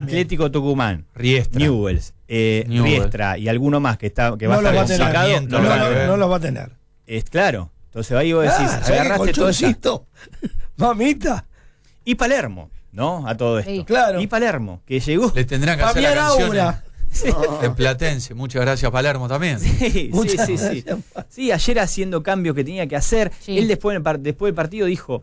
Atlético Tucumán, Riestra. Newell's, Riestra y alguno más que va a estar complicado, no los va a tener. Es claro. Entonces ahí vos decís, agarraste todo esto. Mamita. Y Palermo, ¿no? A todo esto. Sí, claro. Y Palermo, que llegó. Le tendrán que hacer la canción en Platense. Muchas gracias, Palermo, también. Sí. Sí, ayer haciendo cambios que tenía que hacer. Sí. Él después del partido dijo,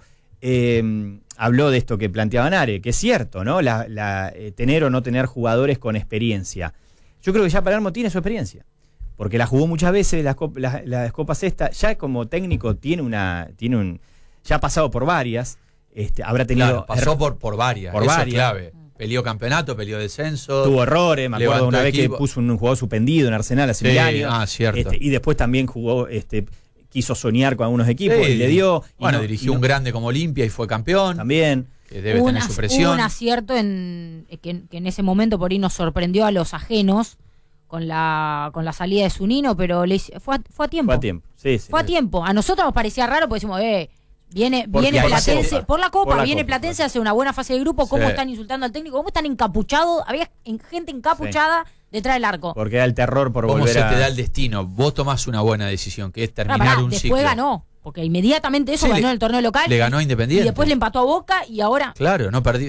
habló de esto que planteaba Nare, que es cierto, ¿no? Tener o no tener jugadores con experiencia. Yo creo que ya Palermo tiene su experiencia, porque la jugó muchas veces, las copas estas, ya como técnico ya ha pasado por varias, habrá tenido... Claro, pasó por varias, eso es clave. Peleó campeonato, peleó descenso. Tuvo errores, me acuerdo una vez que puso un jugador suspendido en Arsenal hace 1000 años. Cierto. Y después también jugó, quiso soñar con algunos equipos y le dio. Bueno, dirigió un grande como Olimpia y fue campeón. También. Que debe tener su presión. Hubo un acierto que en ese momento por ahí nos sorprendió a los ajenos con la salida de Zunino, pero fue a tiempo. Fue a tiempo, sí. Fue a tiempo. A nosotros nos parecía raro porque decimos, Viene Platense, por la Copa, viene Platense, hace una buena fase de grupo. ¿Cómo están insultando al técnico? ¿Cómo están encapuchados? Había gente encapuchada detrás del arco. Porque era el terror por volver ¿Cómo se te da el destino? Vos tomás una buena decisión, que es terminar un ciclo. Después ganó, porque inmediatamente ganó en el torneo local. Le ganó a Independiente. Y después le empató a Boca y ahora... Claro, no perdió.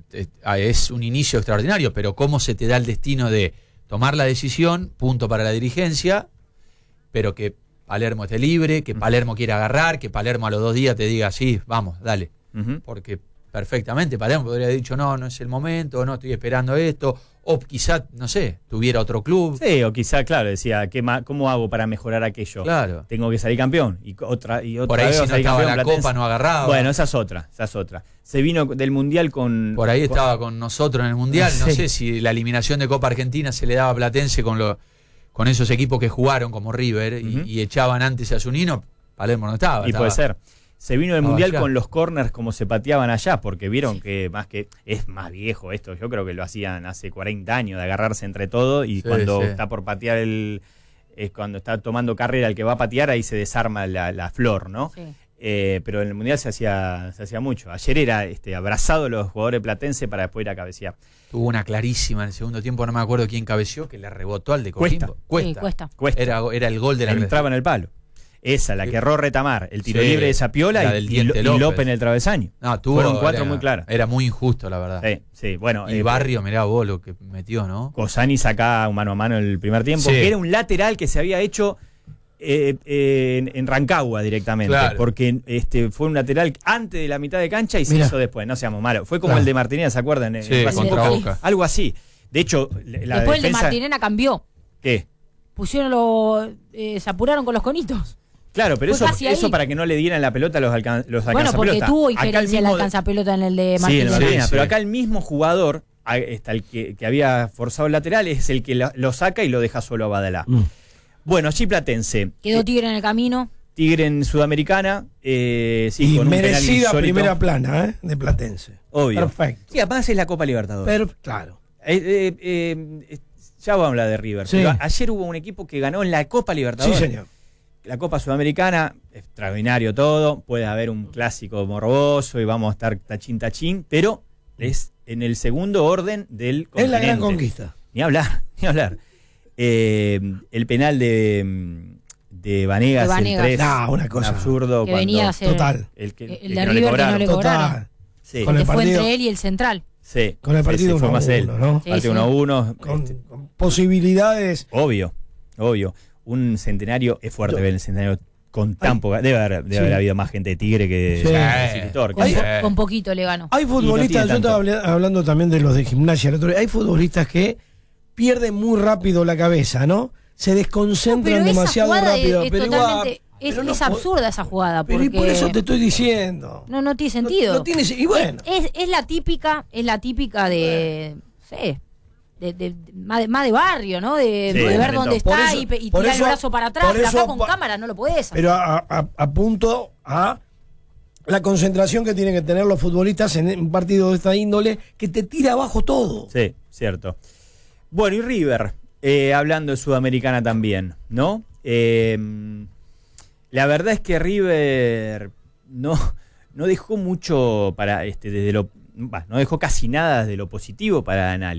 Es un inicio extraordinario, pero ¿cómo se te da el destino de tomar la decisión, punto para la dirigencia, pero que Palermo esté libre, que Palermo quiera agarrar, que Palermo a los 2 días te diga, sí, vamos, dale. Porque perfectamente Palermo podría haber dicho, no es el momento, no estoy esperando esto, o quizá, no sé, tuviera otro club. Sí, o quizá, claro, decía, ¿cómo hago para mejorar aquello? Claro. Tengo que salir campeón. Y otra por ahí vez si no estaba la Platense. Copa no agarraba. Bueno, esa es otra. Se vino del Mundial con... Por ahí estaba con nosotros en el Mundial, no sé si la eliminación de Copa Argentina se le daba a Platense con esos equipos que jugaron como River y echaban antes a Zunino, Palermo no estaba. Y puede ser. Se vino del Mundial con los corners como se pateaban allá, porque vieron que es más viejo esto. Yo creo que lo hacían hace 40 años, de agarrarse entre todos y cuando está por patear cuando está tomando carrera el que va a patear, ahí se desarma la flor, ¿no? Sí. Pero en el Mundial se hacía mucho. Ayer era abrazado los jugadores platenses para después ir a cabecear. Tuvo una clarísima en el segundo tiempo, no me acuerdo quién cabeció, que le rebotó al de Coquimbo. Cuesta. Era el gol de la entraba en el palo. Esa, la que erró Retamar, el tiro libre de Zapiola y López en el travesaño. Fueron 4 muy claras. Era muy injusto, la verdad. Sí, bueno. Y Barrio, mirá vos lo que metió, ¿no? Cosani sacaba un mano a mano en el primer tiempo, que era un lateral que se había hecho en Rancagua directamente, porque fue un lateral antes de la mitad de cancha y se hizo después, no seamos malos. Fue como el de Martinena, ¿se acuerdan? Contra Boca. Algo así. De hecho, después el de Martinena cambió. ¿Qué? Se apuraron con los conitos. Claro, pero eso para que no le dieran la pelota a los alcanzapelota. Bueno, porque tuvo injerencia el alcanzapelota en el de Martinena. Sí, pero acá el mismo jugador, el que había forzado el lateral, es el que lo saca y lo deja solo a Badalá. Bueno, allí Platense. Quedó Tigre en el camino. Tigre en Sudamericana. Sí, con merecida primera plana de Platense. Obvio. Perfecto. Sí, además es la Copa Libertadores. Claro. Ya vamos a hablar de River. Sí. Pero ayer hubo un equipo que ganó en la Copa Libertadores. Sí, señor. La Copa Sudamericana, extraordinario todo. Puede haber un clásico morboso y vamos a estar tachín, pero es en el segundo orden del continente. Es la gran conquista. Ni hablar. El penal de Vanegas, el 3, una cosa absurdo. Que venía a ser total. El de River que no le cobraron. Sí. Con el fue entre él y el central. Sí. Con el partido 1-1, ¿no? Partido 1-1. Con posibilidades. Obvio. Un centenario es fuerte ver el centenario con tan poca. Debe haber habido más gente de Tigre que de Citor. Con poquito le ganó. Hay futbolistas, yo estaba hablando también de los de Gimnasia. Hay futbolistas que pierden muy rápido la cabeza, ¿no? Se desconcentran demasiado rápido. Es absurda esa jugada. Pero y por eso te estoy diciendo. No tiene sentido. No tiene, y bueno. Es la típica de. Más de barrio, ¿no? De ver dónde está y tirar el brazo para atrás. Pero acá con cámara no lo podés hacer. Pero apunto a la concentración que tienen que tener los futbolistas en un partido de esta índole, que te tira abajo todo. Sí, cierto. Bueno, y River, hablando de Sudamericana también, ¿no? La verdad es que River no dejó mucho para no dejó casi nada de lo positivo para análisis.